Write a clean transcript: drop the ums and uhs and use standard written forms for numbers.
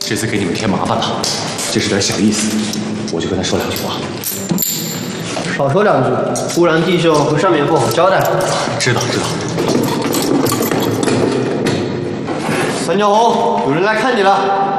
这次给你们添麻烦了，这是点小意思，我就跟他说2句话。 少说2句，不然弟兄和上面不好交代。 知道。 三角红，有人来看你了。